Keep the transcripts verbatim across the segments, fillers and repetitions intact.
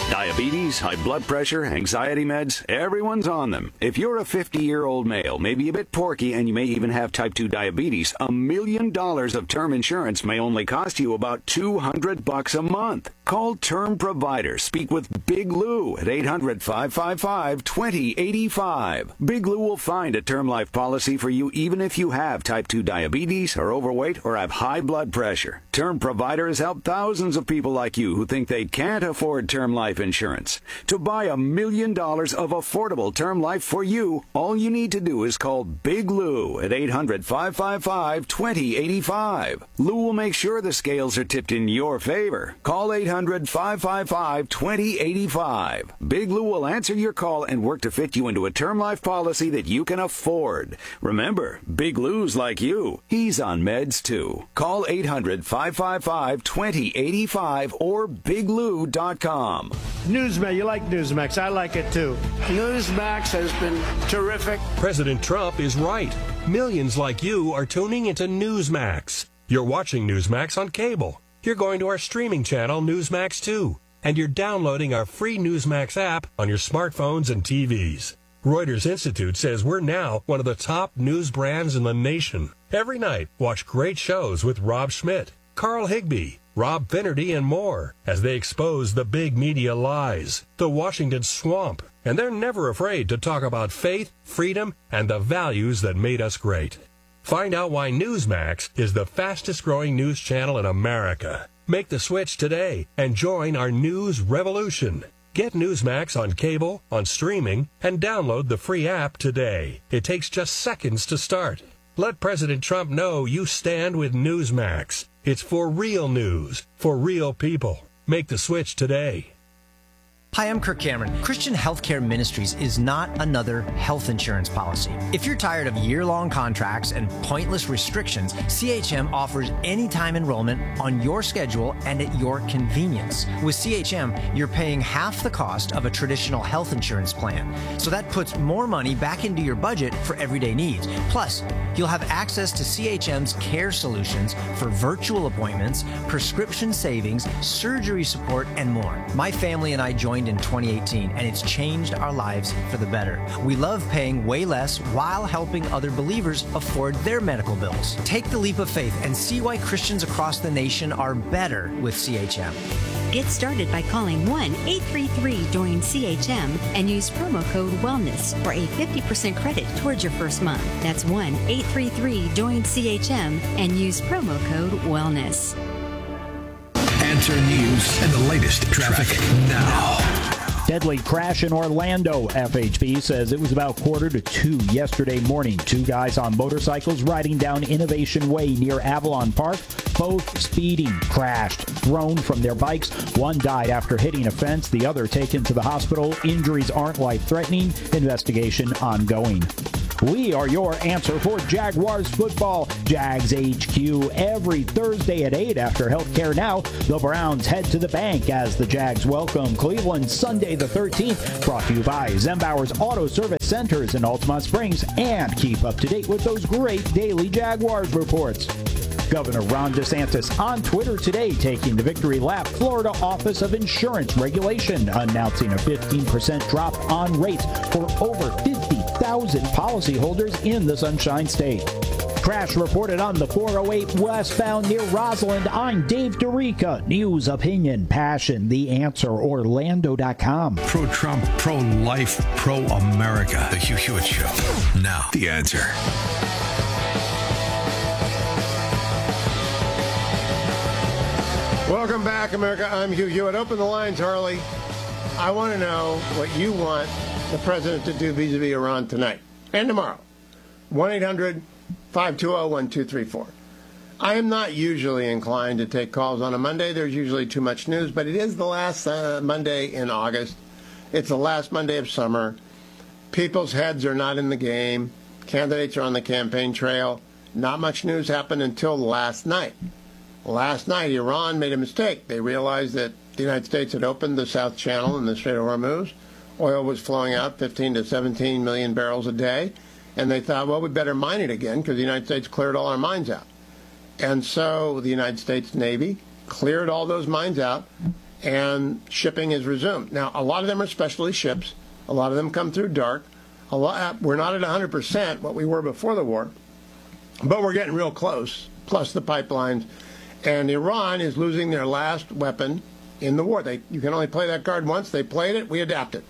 Diabetes, high blood pressure, anxiety meds, everyone's on them. If you're a fifty-year-old male, maybe a bit porky, and you may even have type two diabetes, a million dollars of term insurance may only cost you about two hundred bucks a month. Call Term Provider. Speak with Big Lou at eight hundred, five five five, two zero eight five. Big Lou will find a term life policy for you even if you have type two diabetes, are overweight, or have high blood pressure. Term Provider has helped thousands of people like you who think they can't afford term life insurance. To buy a million dollars of affordable term life for you, all you need to do is call Big Lou at eight hundred, five five five, two zero eight five. Lou will make sure the scales are tipped in your favor. Call eight hundred, five five five, two zero eight five. Big Lou will answer your call and work to fit you into a term life policy that you can afford. Remember, Big Lou's like you. He's on meds too. Call eight hundred, five five five, two zero eight five or big lou dot com. Newsmax, you like Newsmax. I like it too. Newsmax has been terrific. President Trump is right. Millions like you are tuning into Newsmax. You're watching Newsmax on cable. You're going to our streaming channel, Newsmax two. And you're downloading our free Newsmax app on your smartphones and T Vs. Reuters Institute says we're now one of the top news brands in the nation. Every night, watch great shows with Rob Schmidt, Carl Higbie, Rob Finnerty, and more as they expose the big media lies, the Washington swamp, and they're never afraid to talk about faith, freedom, and the values that made us great. Find out why Newsmax is the fastest-growing news channel in America. Make the switch today and join our news revolution. Get Newsmax on cable, on streaming, and download the free app today. It takes just seconds to start. Let President Trump know you stand with Newsmax. It's for real news, for real people. Make the switch today. Hi, I'm Kirk Cameron. Christian Healthcare Ministries is not another health insurance policy. If you're tired of year-long contracts and pointless restrictions, C H M offers anytime enrollment on your schedule and at your convenience. With C H M, you're paying half the cost of a traditional health insurance plan. So that puts more money back into your budget for everyday needs. Plus, you'll have access to C H M's care solutions for virtual appointments, prescription savings, surgery support, and more. My family and I joined in twenty eighteen, and it's changed our lives for the better. We love paying way less while helping other believers afford their medical bills. Take the leap of faith and see why Christians across the nation are better with C H M. Get started by calling one eight three three join C H M and use promo code WELLNESS for a fifty percent credit towards your first month. That's one eight three three join C H M and use promo code WELLNESS. Answer News and the latest traffic now. Deadly crash in Orlando. F H P says it was about quarter to two yesterday morning. Two guys on motorcycles riding down Innovation Way near Avalon Park, both speeding, crashed, thrown from their bikes. One died after hitting a fence, the other taken to the hospital. Injuries aren't life-threatening. Investigation ongoing. We are your answer for Jaguars football. Jags H Q every Thursday at eight after Healthcare Now. The Browns head to the bank as the Jags welcome Cleveland Sunday the thirteenth. Brought to you by Zembauer's Auto Service Centers in Altamont Springs. And keep up to date with those great daily Jaguars reports. Governor Ron DeSantis on Twitter today taking the victory lap. Florida Office of Insurance Regulation announcing a fifteen percent drop on rates for over fifty thousand policyholders in the Sunshine State. Crash reported on the four oh eight westbound near Roseland. I'm Dave DeRica. News, opinion, passion. The Answer, Orlando dot com. Pro-Trump, pro-life, pro-America. The Hugh Hewitt Show. Now, The Answer. Welcome back, America. I'm Hugh Hewitt. Open the lines, Harley. I want to know what you want the president to do vis-a-vis Iran tonight and tomorrow. one eight hundred five two zero one two three four. I am not usually inclined to take calls on a Monday. There's usually too much news, but it is the last uh, Monday in August. It's the last Monday of summer. People's heads are not in the game. Candidates are on the campaign trail. Not much news happened until last night. Last night, Iran made a mistake. They realized that the United States had opened the South Channel in the Strait of Hormuz. Oil was flowing out fifteen to seventeen million barrels a day. And they thought, well, we better mine it again because the United States cleared all our mines out. And so the United States Navy cleared all those mines out and shipping is resumed. Now, a lot of them are specialty ships. A lot of them come through dark. A lot, we're not at one hundred percent what we were before the war, but we're getting real close, plus the pipelines. And Iran is losing their last weapon in the war. They, you can only play that card once. They played it. We adapted.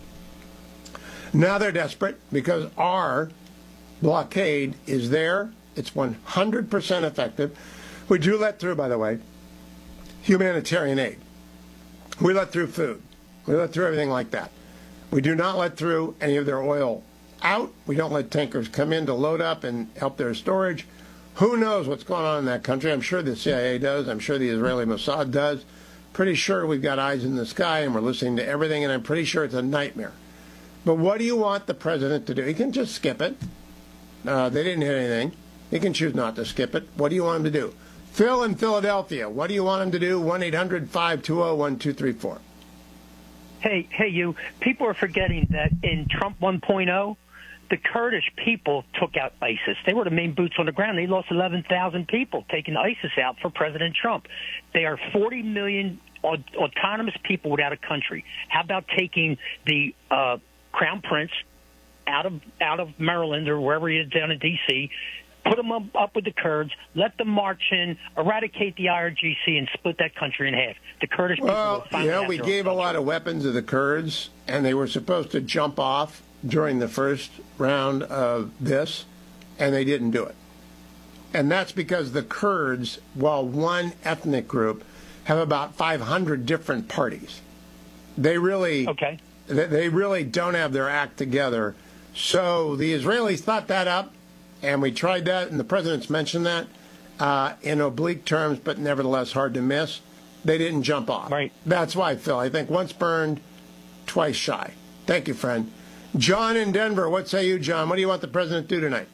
Now they're desperate because our blockade is there. It's one hundred percent effective. We do let through, by the way, humanitarian aid. We let through food. We let through everything like that. We do not let through any of their oil out. We don't let tankers come in to load up and help their storage. Who knows what's going on in that country? I'm sure the C I A does. I'm sure the Israeli Mossad does. Pretty sure we've got eyes in the sky and we're listening to everything, and I'm pretty sure it's a nightmare. But what do you want the president to do? He can just skip it. Uh, they didn't hit anything. He can choose not to skip it. What do you want him to do? Phil in Philadelphia, what do you want him to do? one eight hundred five two zero one two three four. Hey, hey, you. People are forgetting that in Trump one point oh, the Kurdish people took out ISIS. They were the main boots on the ground. They lost eleven thousand people taking ISIS out for President Trump. They are forty million aut- autonomous people without a country. How about taking the uh, Crown Prince out of out of Maryland or wherever he is down in D C, put them up, up with the Kurds, let them march in, eradicate the I R G C, and split that country in half. The Kurdish people well, will finally you know, have we their gave own a lot of weapons to the Kurds, and they were supposed to jump off during the first round of this, and they didn't do it. And that's because the Kurds, while one ethnic group, have about five hundred different parties. They really, okay. they, they really don't have their act together. So the Israelis thought that up, and we tried that, and the president's mentioned that uh, in oblique terms, but nevertheless hard to miss. They didn't jump off. Right. That's why, Phil. I think once burned, twice shy. Thank you, friend. John in Denver, what say you, John? What do you want the president to do tonight?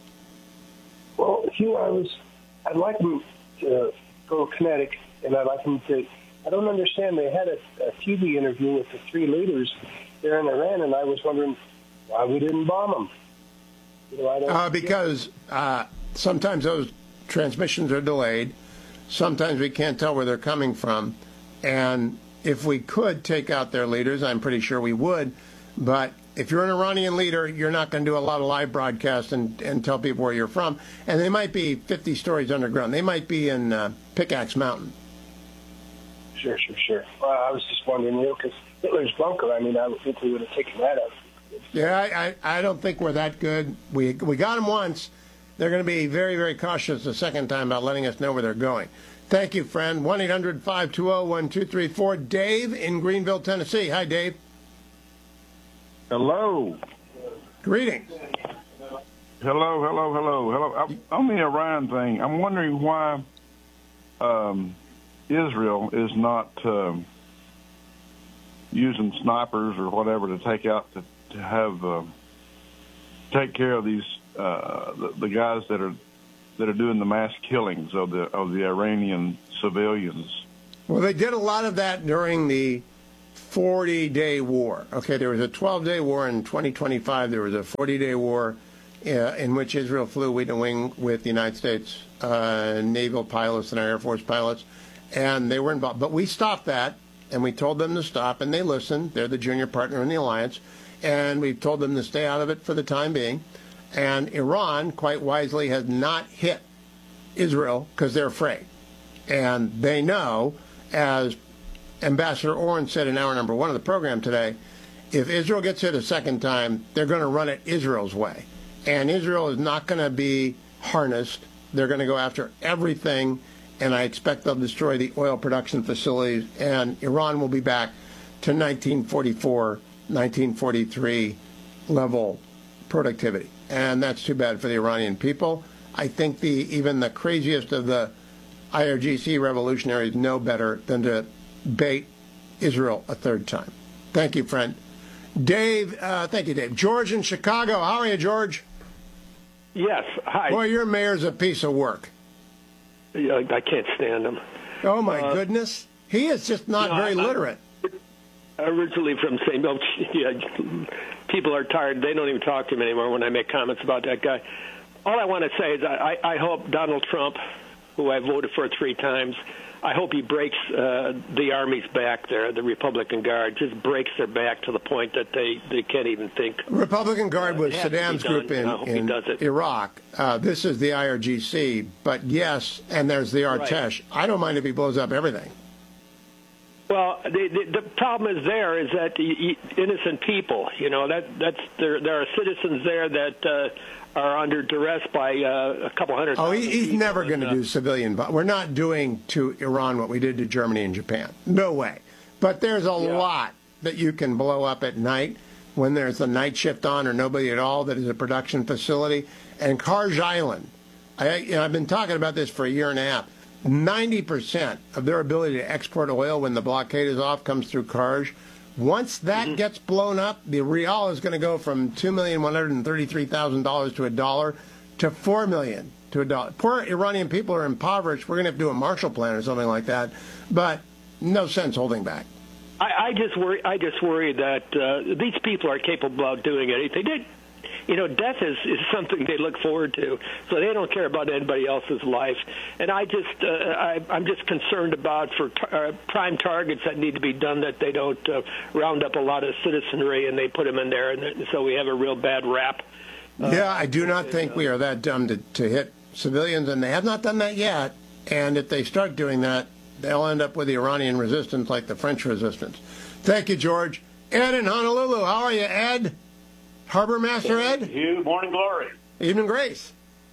Well, Hugh, I was, I'd like him to go kinetic, and I'd like him to, I don't understand. They had a, a T V interview with the three leaders there in Iran, and I was wondering why we didn't bomb them. You know, I don't uh, because uh, sometimes those transmissions are delayed. Sometimes we can't tell where they're coming from. And if we could take out their leaders, I'm pretty sure we would. But if you're an Iranian leader, you're not going to do a lot of live broadcasts and, and tell people where you're from. And they might be fifty stories underground. They might be in uh, Pickaxe Mountain. Sure, sure, sure. Well, I was just wondering, you know, because Hitler's bunker, I mean, I would think we would have taken that out. Yeah, I, I, I don't think we're that good. We we got them once. They're going to be very, very cautious the second time about letting us know where they're going. Thank you, friend. one eight hundred five two zero one two three four. Dave in Greenville, Tennessee. Hi, Dave. Hello. Greetings. Hello, hello, hello, hello. On the Iran thing, I'm wondering why um, Israel is not um, using snipers or whatever to take out to, to have uh, take care of these uh, the, the guys that are that are doing the mass killings of the of the Iranian civilians. Well, they did a lot of that during the forty-day war. Okay, there was a twelve-day war in twenty twenty-five. There was a forty-day war uh, in which Israel flew wing to wing with the United States uh, naval pilots and Air Force pilots, and they were involved. But we stopped that, and we told them to stop, and they listened. They're the junior partner in the alliance, and we've told them to stay out of it for the time being. And Iran, quite wisely, has not hit Israel because they're afraid. And they know, as Ambassador Oren said in hour number one of the program today, if Israel gets hit a second time, they're going to run it Israel's way. And Israel is not going to be harnessed. They're going to go after everything, and I expect they'll destroy the oil production facilities, and Iran will be back to nineteen forty-four, nineteen forty-three level productivity. And that's too bad for the Iranian people. I think the even the craziest of the I R G C revolutionaries know better than to bait Israel a third time. Thank you, friend. Dave, uh, thank you, Dave. George in Chicago. How are you, George? Yes. Hi. Boy, your mayor's a piece of work. I can't stand him. Oh, my uh, goodness. He is just not no, very I'm literate. Originally from Saint Louis. Yeah, people are tired. They don't even talk to him anymore when I make comments about that guy. All I want to say is I, I hope Donald Trump, who I voted for three times, I hope he breaks uh, the Army's back there, the Republican Guard, just breaks their back to the point that they, they can't even think. Republican Guard was Saddam's group in, in Iraq. Uh, this is the I R G C, but yes, and there's the Artesh. Right. I don't mind if he blows up everything. Well, the, the, the problem is there is that the innocent people, you know, that that's there. There are citizens there that uh, are under duress by uh, a couple hundred. Oh, he, he's never going to uh, do civilian, but we're not doing to Iran what we did to Germany and Japan. No way. But there's a yeah. lot that you can blow up at night when there's a night shift on or nobody at all that is a production facility. And Karj Island, I, you know, I've been talking about this for a year and a half. ninety percent of their ability to export oil when the blockade is off comes through Karj. Once that mm-hmm. gets blown up, the rial is going to go from two million one hundred thirty-three thousand dollars to a dollar to four million dollars to a dollar. Poor Iranian people are impoverished. We're going to have to do a Marshall Plan or something like that, but no sense holding back. I, I just worry. I just worry that uh, these people are capable of doing anything. They, You know, death is, is something they look forward to, so they don't care about anybody else's life. And I just, uh, I, I'm just concerned about for t- uh, prime targets that need to be done, that they don't uh, round up a lot of citizenry and they put them in there, and so we have a real bad rap. Uh, yeah, I do not think we are that dumb to, to hit civilians, and they have not done that yet. And if they start doing that, they'll end up with the Iranian resistance like the French resistance. Thank you, George. Ed in Honolulu, how are you, Ed? Harbor Master Ed? Good morning, Glory. Evening, Grace.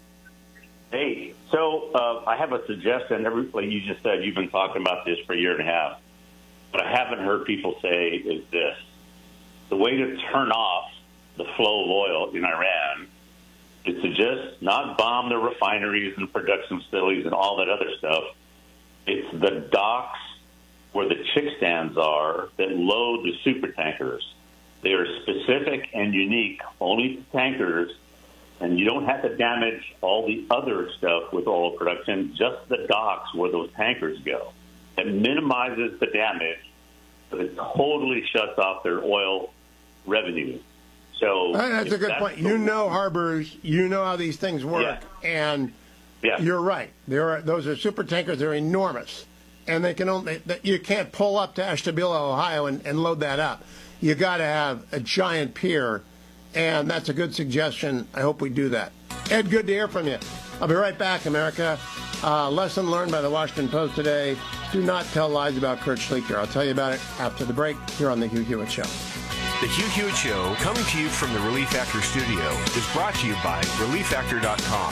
Hey, so uh, I have a suggestion. Every, like you just said, you've been talking about this for a year and a half. What I haven't heard people say is this. The way to turn off the flow of oil in Iran is to just not bomb the refineries and production facilities and all that other stuff. It's the docks where the chick stands are that load the super tankers. They are specific and unique only to tankers, and you don't have to damage all the other stuff with oil production, just the docks where those tankers go. It minimizes the damage, but it totally shuts off their oil revenue. So that's a good that's point. You know harbors, you know how these things work, yeah. and yeah. you're right. There are those are super tankers. They're enormous, and they can only you can't pull up to Ashtabula, Ohio, and, and load that up. You got to have a giant pier, and that's a good suggestion. I hope we do that. Ed, good to hear from you. I'll be right back, America. Uh, lesson learned by the Washington Post today. Do not tell lies about Kurt Schlichter. I'll tell you about it after the break here on The Hugh Hewitt Show. The Hugh Hewitt Show, coming to you from the Relief Factor studio, is brought to you by relief factor dot com.